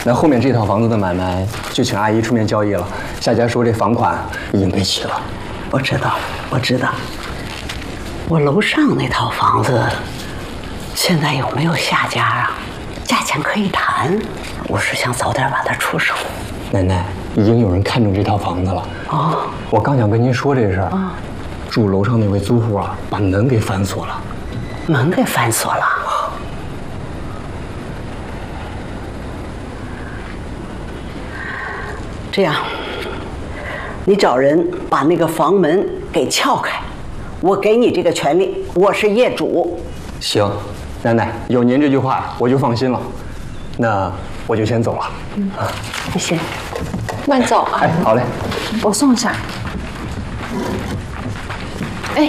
那后面这套房子的买卖就请阿姨出面交易了。夏家说这房款已经备齐了。 我知道，我知道。我楼上那套房子现在有没有下家啊？价钱可以谈，我是想早点把它出手。 奶奶，已经有人看中这套房子了。 哦， 我刚想跟您说这事儿。住楼上那位租户啊，把门给反锁了。 门给反锁了。这样，你找人把那个房门给撬开，我给你这个权利，我是业主。 行，奶奶有您这句话，我就放心了。那我就先走了。 谢谢。 慢走啊。 哎，好嘞。 我送上。哎。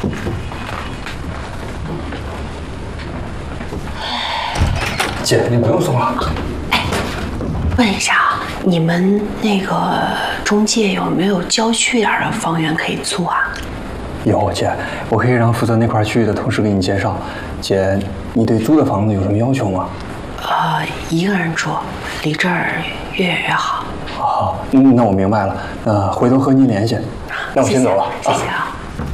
姐，你不用送了。 哎，问一下啊，你们那个中介有没有郊区点的房源可以租啊？ 有姐，我可以让负责那块区域的同事给你介绍。姐，你对租的房子有什么要求吗？ 一个人住，离这儿越远越好。 好，那我明白了。那回头和您联系。那我先走了。 谢谢啊。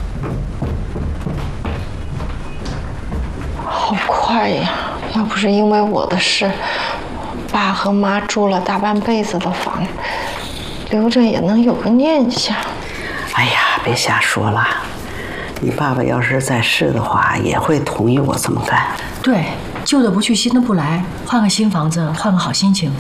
好快呀！要不是因为我的事，爸和妈住了大半辈子的房，留着也能有个念想。 哎呀，别瞎说了。你爸爸要是在世的话，也会同意我这么干。 对，旧的不去，新的不来，换个新房子，换个好心情。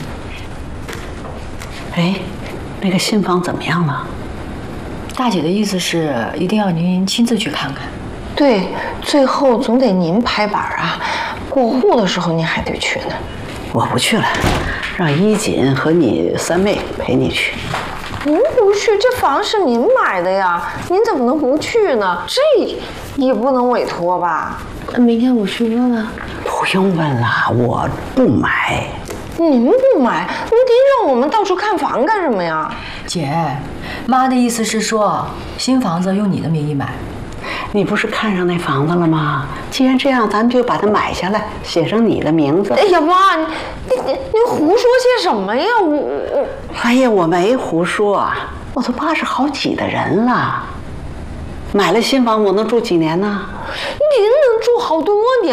哎，那个新房怎么样了？ 大姐的意思是，一定要您亲自去看看。 对，最后总得您拍板啊。过户的时候您还得去呢。 我不去了，让衣锦和你三妹陪你去。 您不去，这房是您买的呀，您怎么能不去呢？这也不能委托吧？ 明天我去问问。 不用问了，我不买。 您不买，您盯着我们到处看房干什么呀？ 姐，妈的意思是说，新房子用你的名义买。 你不是看上那房子了吗？既然这样，咱们就把它买下来，写上你的名字。 哎呀妈，您胡说些什么呀？我哎呀，我没胡说，我都80好几的人了。买了新房，我能住几年呢？ 您能住好多年